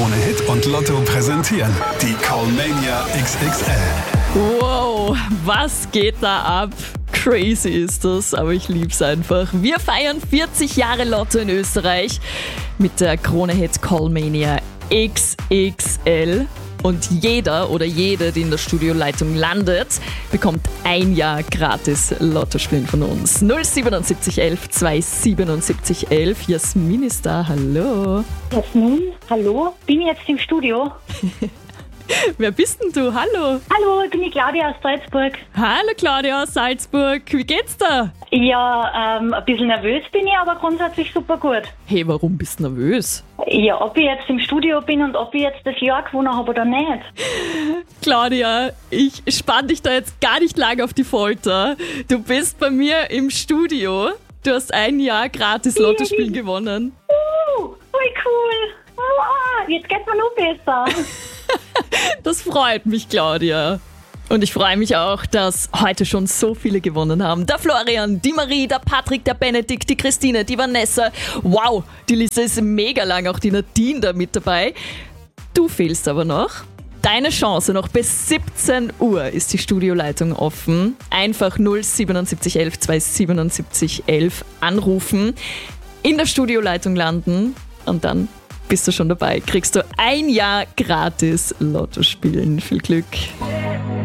Krone Hit und Lotto präsentieren die Callmania XXL. Wow, was geht da ab? Crazy ist das, aber ich lieb's einfach. Wir feiern 40 Jahre Lotto in Österreich mit der Krone Hit Callmania XXL. Und jeder oder jede, die in der Studioleitung landet, bekommt ein Jahr gratis Lotto spielen von uns. 07711 27711. Jasmin ist da, hallo. Jasmin, hallo, bin ich jetzt im Studio? Wer bist denn du? Hallo. Hallo, ich bin die Claudia aus Salzburg. Hallo Claudia aus Salzburg. Wie geht's da? Ja, ein bisschen nervös bin ich, aber grundsätzlich super gut. Hey, warum bist du nervös? Ja, ob ich jetzt im Studio bin und ob ich jetzt das Jahr gewonnen habe oder nicht. Claudia, ich spann dich da jetzt gar nicht lange auf die Folter. Du bist bei mir im Studio. Du hast ein Jahr gratis Lottospiel gewonnen. Voll cool. Jetzt geht's mir noch besser. Das freut mich, Claudia. Und ich freue mich auch, dass heute schon so viele gewonnen haben. Der Florian, die Marie, der Patrick, der Benedikt, die Christine, die Vanessa. Wow, die Liste ist mega lang, auch die Nadine da mit dabei. Du fehlst aber noch. Deine Chance, noch bis 17 Uhr ist die Studioleitung offen. Einfach 07711 27711 anrufen, in der Studioleitung landen und dann bist du schon dabei. Kriegst du ein Jahr gratis Lotto spielen. Viel Glück.